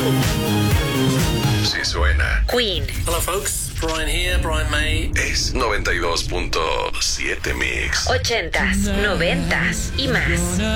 Si suena. Queen. Hello folks, Brian here, Brian May. Es 92.7 Mix. 80s, 90s y más.